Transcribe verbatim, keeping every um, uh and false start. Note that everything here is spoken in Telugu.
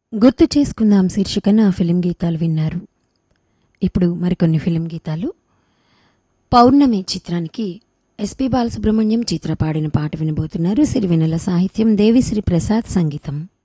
గుర్తు చేసుకుందాం శీర్షికన ఫిలిం గీతాలు విన్నారు. ఇప్పుడు మరికొన్ని ఫిలిం గీతాలు. పౌర్ణమి చిత్రానికి ఎస్పి బాలసుబ్రహ్మణ్యం చిత్ర పాడిన పాట వినబోతున్నారు. సిరివెన్నెల సాహిత్యం, దేవిశ్రీ ప్రసాద్ సంగీతం.